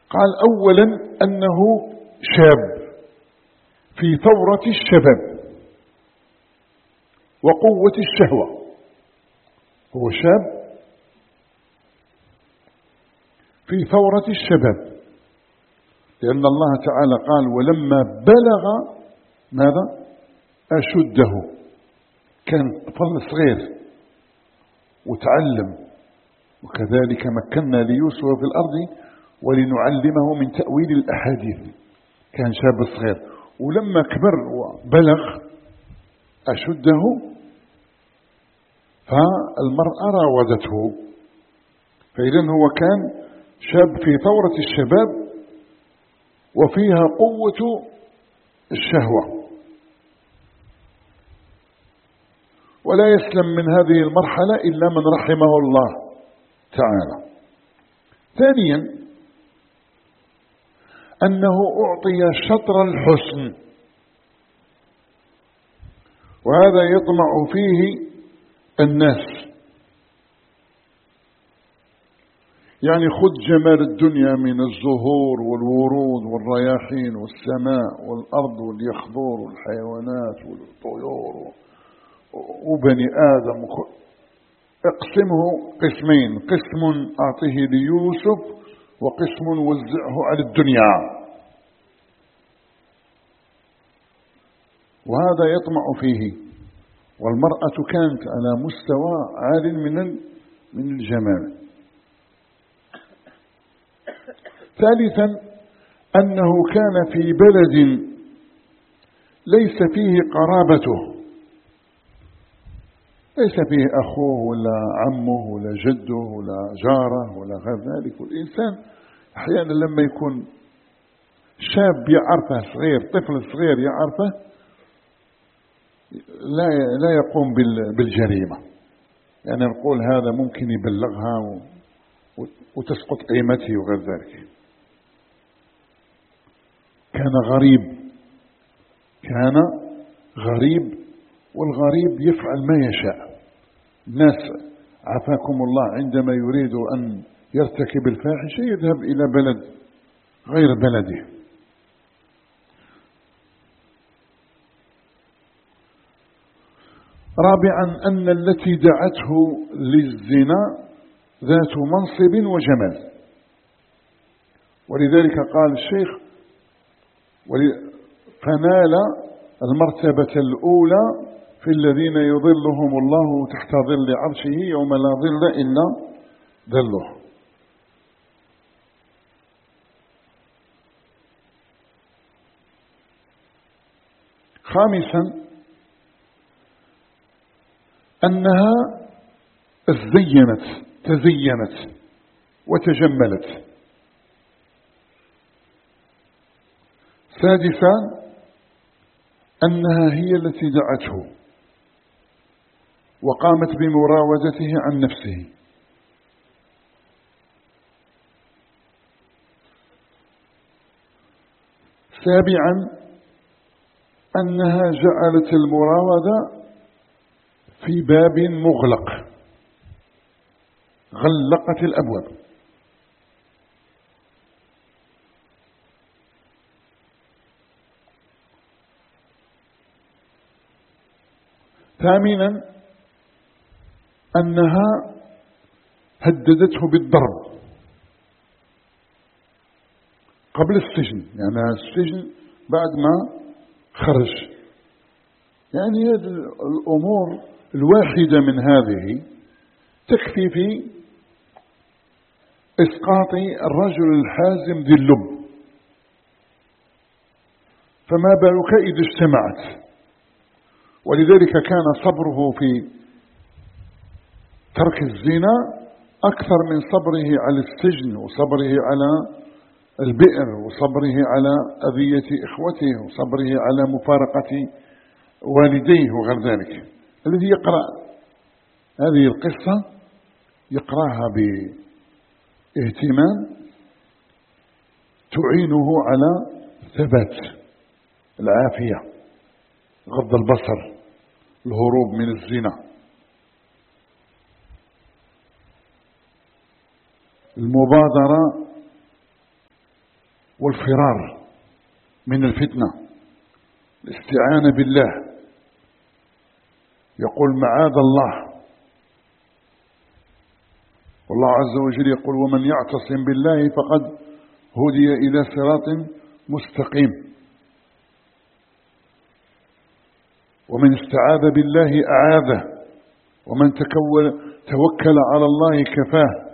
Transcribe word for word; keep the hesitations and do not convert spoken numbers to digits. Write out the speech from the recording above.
قال أولا أنه شاب في ثورة الشباب وقوة الشهوة، هو شاب في ثورة الشباب، لأن الله تعالى قال ولما بلغ ماذا أشده، كان طفل صغير وتعلم، وكذلك مكنا ليوسف في الأرض ولنعلمه من تأويل الأحاديث، كان شاب صغير، ولما كبر وبلغ أشده فالمرأة راودته، فإذن هو كان شاب في ثورة الشباب وفيها قوة الشهوة، ولا يسلم من هذه المرحلة إلا من رحمه الله تعالى. ثانيا أنه أعطي شطر الحسن، وهذا يطمع فيه الناس، يعني خذ جمال الدنيا من الزهور والورود والرياحين والسماء والأرض واليخضور والحيوانات والطيور وبني آدم، اقسمه قسمين، قسم أعطيه ليوسف وقسم وزعه على الدنيا، وهذا يطمع فيه، والمرأة كانت على مستوى عال من من الجمال. ثالثا أنه كان في بلد ليس فيه قرابته، ليس فيه أخوه ولا عمه ولا جده ولا جاره ولا غير ذلك، والإنسان أحيانا لما يكون شاب يعرفه صغير، طفل صغير يعرفه، لا لا يقوم بالجريمة، يعني نقول هذا ممكن يبلغها وتسقط قيمته وغير ذلك. كان غريب، كان غريب، والغريب يفعل ما يشاء. الناس عافاكم الله عندما يريد أن يرتكب الفاحشة يذهب إلى بلد غير بلده. رابعا أن التي دعته للزنا ذات منصب وجمال، ولذلك قال الشيخ فنال المرتبة الأولى في الذين يظلهم الله تحت ظل عرشه يوم لا ظل إلا ظله. خامسا أنها ازدينت تزينت وتجملت. سادسا أنها هي التي دعته وقامت بمراودته عن نفسه. سابعا أنها جعلت المراودة في باب مغلق، غلقت الأبواب. ثامنا أنها هددته بالضرب قبل السجن، يعني السجن بعد ما خرج. يعني هذه الأمور الواحدة من هذه تكفي في إسقاط الرجل الحازم ذي اللب، فما بالك إذا اجتمعت. ولذلك كان صبره في ترك الزنا أكثر من صبره على السجن وصبره على البئر وصبره على أذية إخوته وصبره على مفارقة والديه وغير ذلك. الذي يقرأ هذه القصة يقرأها باهتمام تعينه على ثبات العافية، غض البصر، الهروب من الزنا، المبادرة والفرار من الفتنة، الاستعانة بالله، يقول معاذ الله. والله عز وجل يقول ومن يعتصم بالله فقد هدي إلى صراط مستقيم. ومن استعاذ بالله أعاذه، ومن توكل على الله كفاه.